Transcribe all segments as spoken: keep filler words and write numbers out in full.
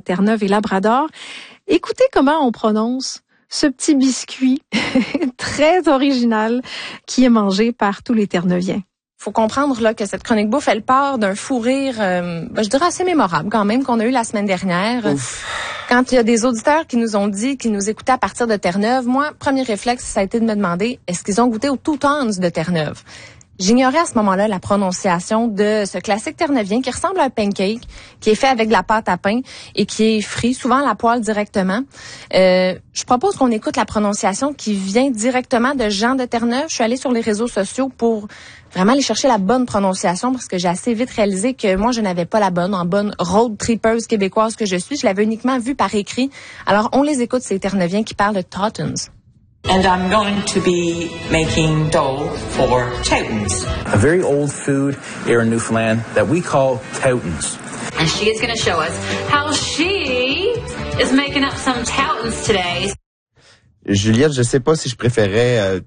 Terre-Neuve et Labrador. Écoutez comment on prononce ce petit biscuit très original qui est mangé par tous les Terre-Neuviens. Faut comprendre là que cette chronique bouffe, elle part d'un fou rire, euh, ben, je dirais assez mémorable quand même, qu'on a eu la semaine dernière. Ouf. Quand il y a des auditeurs qui nous ont dit qu'ils nous écoutaient à partir de Terre-Neuve, moi, premier réflexe, ça a été de me demander, est-ce qu'ils ont goûté aux Two Tons de Terre-Neuve? J'ignorais à ce moment-là la prononciation de ce classique terneuvien qui ressemble à un pancake, qui est fait avec de la pâte à pain et qui est frit, souvent à la poêle directement. Euh, je propose qu'on écoute la prononciation qui vient directement de Jean de Terre-Neuve. Je suis allée sur les réseaux sociaux pour vraiment aller chercher la bonne prononciation parce que j'ai assez vite réalisé que moi, je n'avais pas la bonne, en bonne road trippeuse québécoise que je suis. Je l'avais uniquement vue par écrit. Alors, on les écoute, ces Terneuviens qui parlent de Totons. And I'm going to be making dough for Toutons. A very old food here in Newfoundland that we call Toutons. And she is going to show us how she is making up some Toutons today. Juliette, je sais pas si je préférais euh,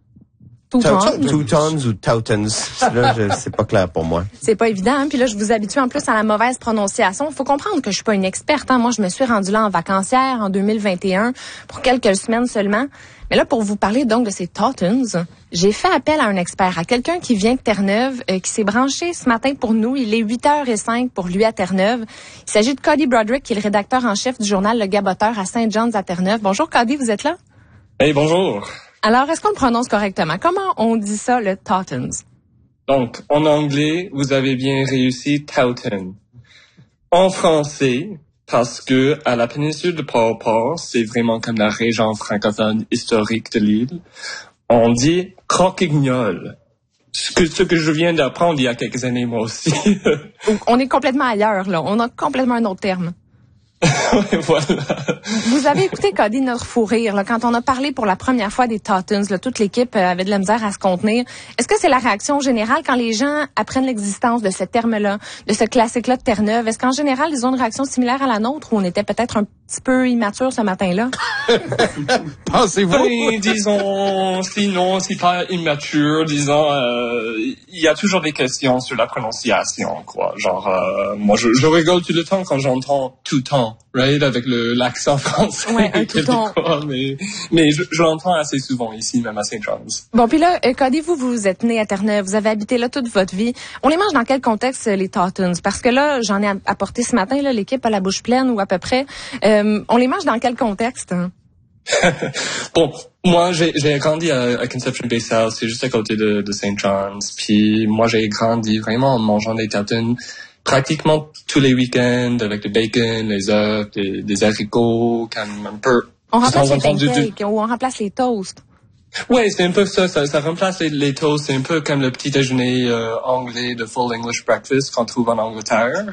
Toutons ou Toutons. Là, je, c'est pas clair pour moi. C'est pas évident, hein? Puis là, je vous habitue en plus à la mauvaise prononciation. Faut comprendre que je suis pas une experte, hein? Moi, je me suis rendue là en vacancière en deux mille vingt et un pour quelques semaines seulement. Mais là, pour vous parler donc de ces Toutons, j'ai fait appel à un expert, à quelqu'un qui vient de Terre-Neuve, euh, qui s'est branché ce matin pour nous. Il est huit heures cinq pour lui à Terre-Neuve. Il s'agit de Cody Broderick, qui est le rédacteur en chef du journal Le Gaboteur à Saint John's à Terre-Neuve. Bonjour Cody, vous êtes là? Hey, bonjour. Alors, est-ce qu'on le prononce correctement? Comment on dit ça, le Toutons? Donc, en anglais, vous avez bien réussi Touton. En français, parce que à la péninsule de Port-au-Port, c'est vraiment comme la région francophone historique de l'île, on dit croquignol. Ce que, ce que je viens d'apprendre il y a quelques années, moi aussi. On est complètement ailleurs, là. On a complètement un autre terme. Voilà. Vous avez écouté, Cody, notre fou rire, là, quand on a parlé pour la première fois des Toutons, là, toute l'équipe avait de la misère à se contenir. Est-ce que c'est la réaction générale quand les gens apprennent l'existence de ce terme-là, de ce classique-là de Terre-Neuve? Est-ce qu'en général, ils ont une réaction similaire à la nôtre ou on était peut-être un petit peu immature ce matin-là? Pensez-vous? Ben, disons, sinon, c'est pas immature, disons, euh, il y a toujours des questions sur la prononciation, quoi. Genre, euh, moi, je, je rigole tout le temps quand j'entends tout temps, right, avec le, l'accent français. Ouais, un tout temps. Mais, mais je, je l'entends assez souvent ici, même à Saint John's. Bon, puis là, Cody, vous, vous êtes né à Terre-Neuve, vous avez habité là toute votre vie. On les mange dans quel contexte, les Toutons? Parce que là, j'en ai apporté ce matin, là, l'équipe à la bouche pleine ou à peu près. Euh, on les mange dans quel contexte? Hein? Bon, moi, j'ai, j'ai grandi à, à Conception Bay South, c'est juste à côté de, de Saint John's. Puis moi, j'ai grandi vraiment en mangeant des Toutons pratiquement tous les week-ends avec le bacon, les œufs, des, des haricots, comme un peu. On remplace les pancakes du... ou on remplace les toasts. Ouais, c'est un peu ça, ça, ça remplace les, les toasts, c'est un peu comme le petit déjeuner euh, anglais de full English breakfast qu'on trouve en Angleterre.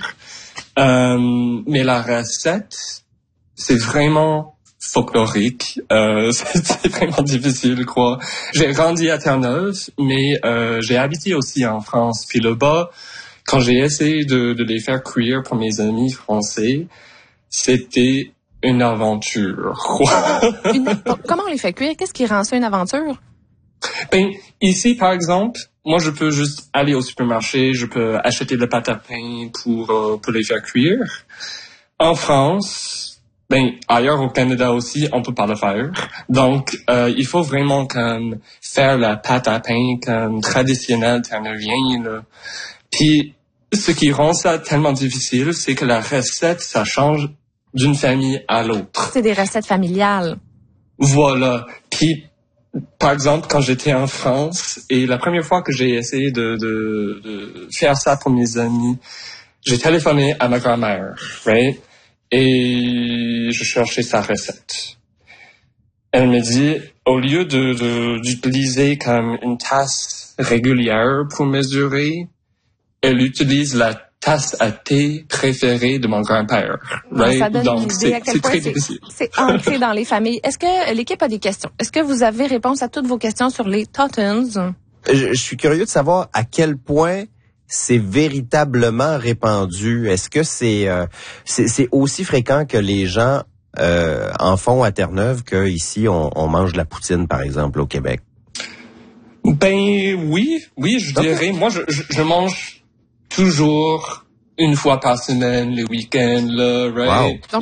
Euh, mais la recette, c'est vraiment folklorique. Euh, c'est, c'est vraiment difficile, quoi. J'ai grandi à Terre-Neuve, mais euh, j'ai habité aussi en France. Puis là-bas, quand j'ai essayé de, de les faire cuire pour mes amis français, c'était une aventure, quoi. Une, comment on les fait cuire? Qu'est-ce qui rend ça une aventure? Ben, ici, par exemple, moi, je peux juste aller au supermarché, je peux acheter le pâte à pain pour, euh, pour les faire cuire. En France, ben, ailleurs au Canada aussi, on peut pas le faire. Donc, euh, il faut vraiment comme faire la pâte à pain comme traditionnelle terneuvien, là. Puis, ce qui rend ça tellement difficile, c'est que la recette, ça change d'une famille à l'autre. C'est des recettes familiales. Voilà. Puis, par exemple, quand j'étais en France, et la première fois que j'ai essayé de, de, de faire ça pour mes amis, j'ai téléphoné à ma grand-mère, right? Et je cherchais sa recette. Elle me dit, au lieu de, de d'utiliser comme une tasse régulière pour mesurer, elle utilise la tasse à thé préférée de mon grand-père. Right? Ça donne Donc, une idée c'est, à quel c'est point très c'est, difficile. c'est ancré dans les familles. Est-ce que l'équipe a des questions? Est-ce que vous avez réponse à toutes vos questions sur les Toutons? Je, je suis curieux de savoir à quel point c'est véritablement répandu. Est-ce que c'est, euh, c'est, c'est aussi fréquent que les gens euh, en font à Terre-Neuve qu'ici, on, on mange de la poutine, par exemple, au Québec? Ben oui, oui, je Okay. dirais. Moi, je, je, je mange toujours une fois par semaine, les week-ends, là, right? Wow.